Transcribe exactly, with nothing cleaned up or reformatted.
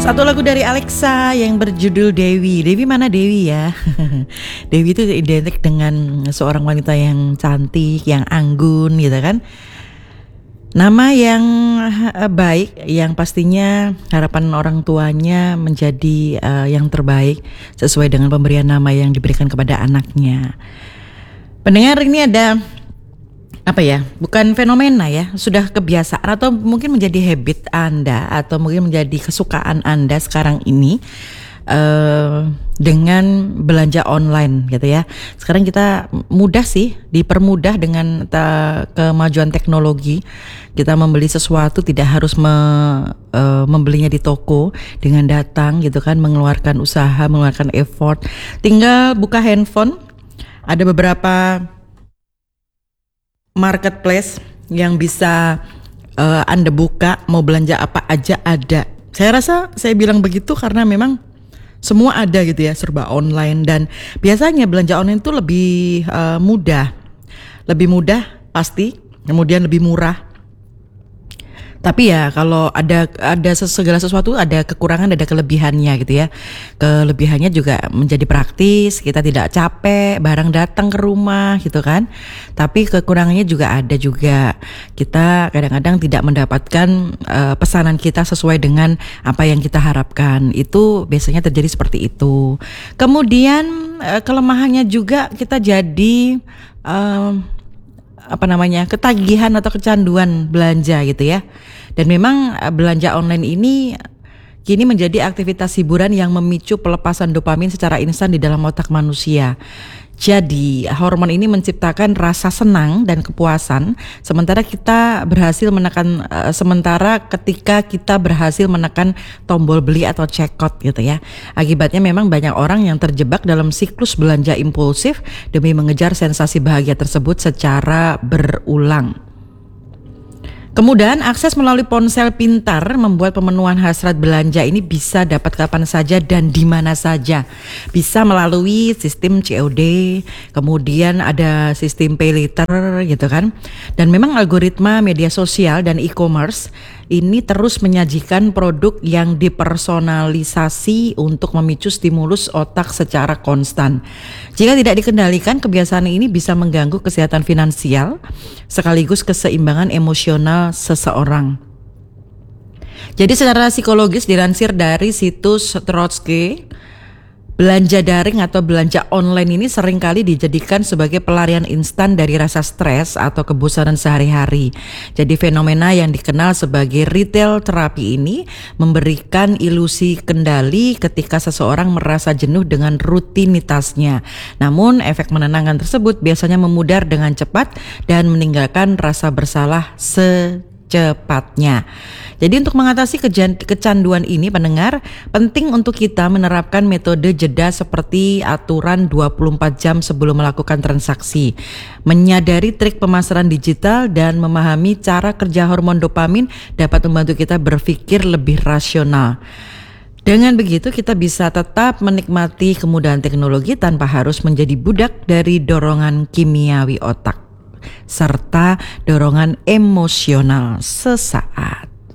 Satu lagu dari Alexa yang berjudul Dewi. Dewi mana Dewi ya? Dewi itu identik dengan seorang wanita yang cantik, yang anggun gitu kan. Nama yang baik, yang pastinya harapan orang tuanya menjadi uh, yang terbaik sesuai dengan pemberian nama yang diberikan kepada anaknya. Pendengar, ini ada apa ya, bukan fenomena ya, sudah kebiasaan atau mungkin menjadi habit Anda atau mungkin menjadi kesukaan Anda sekarang ini uh, dengan belanja online gitu ya. Sekarang kita mudah sih, dipermudah dengan ta- kemajuan teknologi. Kita membeli sesuatu tidak harus me, uh, membelinya di toko, dengan datang gitu kan, mengeluarkan usaha, mengeluarkan effort. Tinggal buka handphone, ada beberapa marketplace yang bisa uh, Anda buka, mau belanja apa aja ada. Saya rasa saya bilang begitu karena memang semua ada gitu ya, serba online, dan biasanya belanja online itu lebih uh, mudah. Lebih mudah pasti, kemudian lebih murah. Tapi ya kalau ada ada segala sesuatu ada kekurangan, ada kelebihannya gitu ya. Kelebihannya juga menjadi praktis, kita tidak capek, barang datang ke rumah gitu kan. Tapi kekurangannya juga ada juga. Kita kadang-kadang tidak mendapatkan uh, pesanan kita sesuai dengan apa yang kita harapkan. Itu biasanya terjadi seperti itu. Kemudian uh, kelemahannya juga kita jadi uh, apa namanya, ketagihan atau kecanduan belanja gitu ya. Dan memang belanja online ini kini menjadi aktivitas hiburan yang memicu pelepasan dopamin secara instan di dalam otak manusia. Jadi hormon ini menciptakan rasa senang dan kepuasan, sementara kita berhasil menekan uh, sementara ketika kita berhasil menekan tombol beli atau checkout gitu ya. Akibatnya memang banyak orang yang terjebak dalam siklus belanja impulsif demi mengejar sensasi bahagia tersebut secara berulang. Kemudian akses melalui ponsel pintar membuat pemenuhan hasrat belanja ini bisa dapat kapan saja dan di mana saja. Bisa melalui sistem C O D, kemudian ada sistem pay later gitu kan. Dan memang algoritma media sosial dan e-commerce ini terus menyajikan produk yang dipersonalisasi untuk memicu stimulus otak secara konstan. Jika tidak dikendalikan, kebiasaan ini bisa mengganggu kesehatan finansial sekaligus keseimbangan emosional seseorang. Jadi secara psikologis dilansir dari situs Trotsky, belanja daring atau belanja online ini seringkali dijadikan sebagai pelarian instan dari rasa stres atau kebosanan sehari-hari. Jadi fenomena yang dikenal sebagai retail terapi ini memberikan ilusi kendali ketika seseorang merasa jenuh dengan rutinitasnya. Namun efek menenangkan tersebut biasanya memudar dengan cepat dan meninggalkan rasa bersalah secepatnya. Jadi untuk mengatasi kecanduan ini, pendengar, penting untuk kita menerapkan metode jeda seperti aturan dua puluh empat jam sebelum melakukan transaksi, menyadari trik pemasaran digital dan memahami cara kerja hormon dopamin dapat membantu kita berpikir lebih rasional. Dengan begitu kita bisa tetap menikmati kemudahan teknologi tanpa harus menjadi budak dari dorongan kimiawi otak serta dorongan emosional sesaat.